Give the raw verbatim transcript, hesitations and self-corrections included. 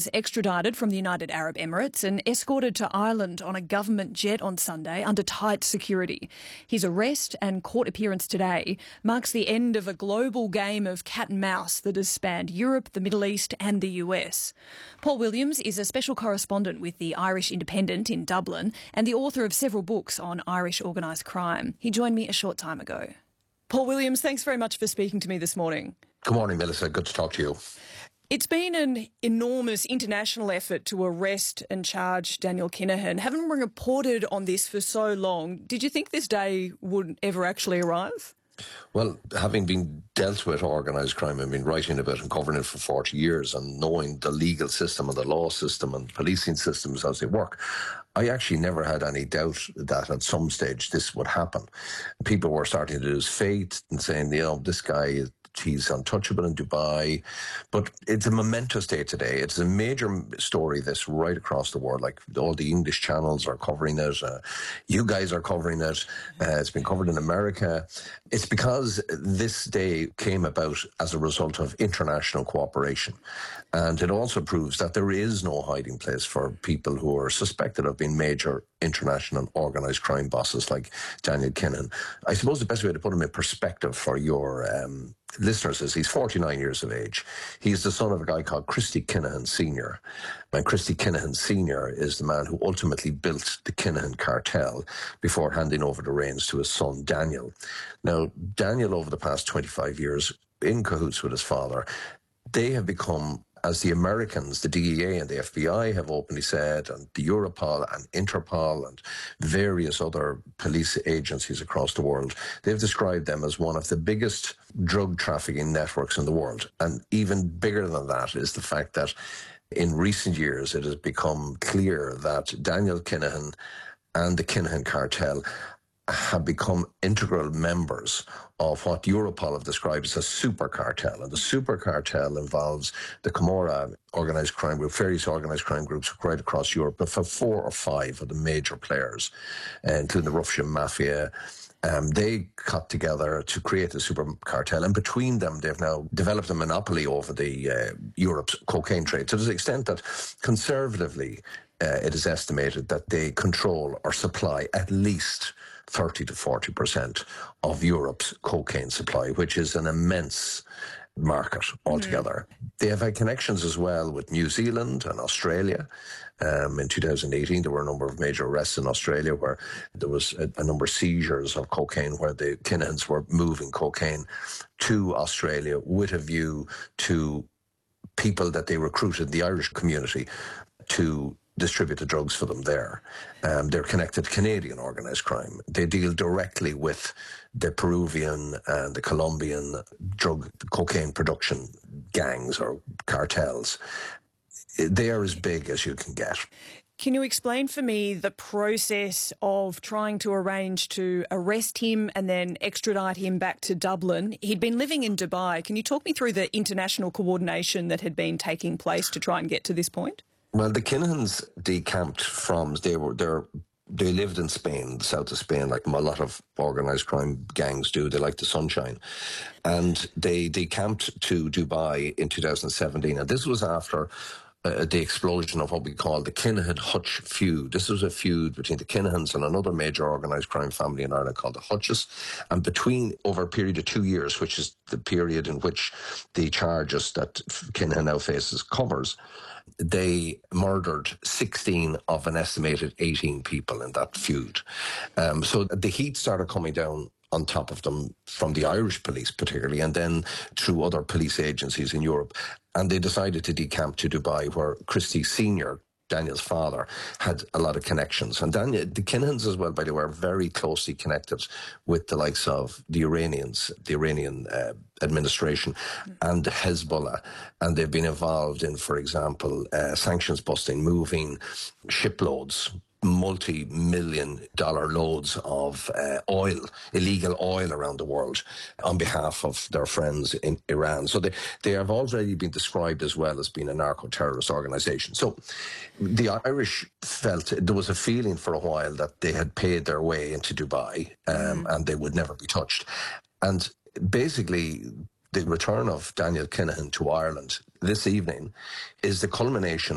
was extradited from the United Arab Emirates and escorted to Ireland on a government jet on Sunday under tight security. His arrest and court appearance today marks the end of a global game of cat and mouse that has spanned Europe, the Middle East and the U S. Paul Williams is a special correspondent with the Irish Independent in Dublin and the author of several books on Irish organised crime. He joined me a short time ago. Paul Williams, thanks very much for speaking to me this morning. Good morning, Melissa. Good to talk to you. It's been an enormous international effort to arrest and charge Daniel Kinahan. Having reported on this for so long, did you think this day would ever actually arrive? Well, having been dealt with organised crime and been writing about and covering it for forty years and knowing the legal system and the law system and policing systems as they work, I actually never had any doubt that at some stage this would happen. People were starting to lose faith and saying, you know, this guy, he's untouchable in Dubai. But it's a momentous day today. It's a major story, this, right across the world. Like, all the English channels are covering it. Uh, you guys are covering it. Uh, it's been covered in America. It's because this day came about as a result of international cooperation. And it also proves that there is no hiding place for people who are suspected of being major international organised crime bosses like Daniel Kinahan. I suppose the best way to put him in perspective for your um, listeners is he's forty-nine years of age. He's the son of a guy called Christy Kinahan Senior And Christy Kinahan Senior is the man who ultimately built the Kinahan cartel before handing over the reins to his son Daniel. Now, Daniel, over the past twenty-five years, in cahoots with his father, they have become, as the Americans, the D E A and the F B I have openly said, and the Europol and Interpol and various other police agencies across the world, they've described them as one of the biggest drug trafficking networks in the world. And even bigger than that is the fact that in recent years it has become clear that Daniel Kinahan and the Kinahan cartel have become integral members of what Europol have described as a super cartel. And the super cartel involves the Camorra organised crime group, various organised crime groups right across Europe, but for four or five of the major players, uh, including the Russian mafia. Um, they got together to create a super cartel, and between them they've now developed a monopoly over the uh, Europe's cocaine trade, to the extent that conservatively uh, it is estimated that they control or supply at least thirty to forty percent of Europe's cocaine supply, which is an immense market altogether. Mm. They have had connections as well with New Zealand and Australia. Um, in two thousand eighteen, there were a number of major arrests in Australia where there was a, a number of seizures of cocaine, where the Kinahans were moving cocaine to Australia with a view to people that they recruited, the Irish community, to distribute the drugs for them there. Um, they're connected to Canadian organised crime. They deal directly with the Peruvian and the Colombian drug cocaine production gangs or cartels. They are as big as you can get. Can you explain for me the process of trying to arrange to arrest him and then extradite him back to Dublin? He'd been living in Dubai. Can you talk me through the international coordination that had been taking place to try and get to this point? Well, the Kinahans decamped from, they were, they're, they lived in Spain, the south of Spain, like a lot of organised crime gangs do. They like the sunshine. And they decamped to Dubai in two thousand seventeen. And this was after uh, the explosion of what we call the Kinahan-Hutch feud. This was a feud between the Kinahans and another major organised crime family in Ireland called the Hutches. And between, over a period of two years, which is the period in which the charges that Kinahan now faces covers, they murdered sixteen of an estimated eighteen people in that feud. Um, so the heat started coming down on top of them from the Irish police particularly, and then through other police agencies in Europe. And they decided to decamp to Dubai, where Christy Senior, Daniel's father, had a lot of connections. And Daniel, the Kinahans as well, by the way, are very closely connected with the likes of the Iranians, the Iranian uh, administration and Hezbollah. And they've been involved in, for example, uh, sanctions busting, moving shiploads, multi-million dollar loads of uh, oil, illegal oil around the world on behalf of their friends in Iran. So they, they have already been described as well as being a narco-terrorist organisation. So the Irish felt there was a feeling for a while that they had paid their way into Dubai um, mm. and they would never be touched. And basically, the return of Daniel Kinahan to Ireland this evening is the culmination